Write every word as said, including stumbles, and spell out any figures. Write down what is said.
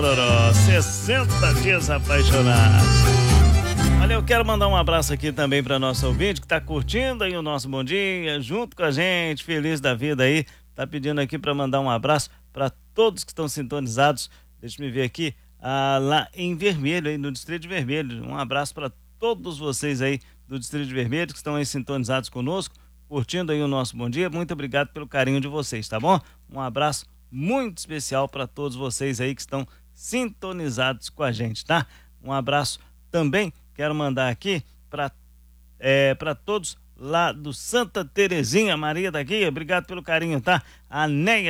sessenta dias apaixonados. Olha, eu quero mandar um abraço aqui também para nosso ouvinte que tá curtindo aí o nosso Bom Dia, junto com a gente, feliz da vida aí. Tá pedindo aqui para mandar um abraço para todos que estão sintonizados. Deixa eu me ver aqui, ah, lá em Vermelho, aí no Distrito de Vermelho. Um abraço para todos vocês aí do Distrito de Vermelho que estão aí sintonizados conosco, curtindo aí o nosso Bom Dia. Muito obrigado pelo carinho de vocês, tá bom? Um abraço muito especial para todos vocês aí que estão sintonizados com a gente, tá? Um abraço também quero mandar aqui para é, para todos lá do Santa Terezinha, Maria da Guia. Obrigado pelo carinho, tá? A Neia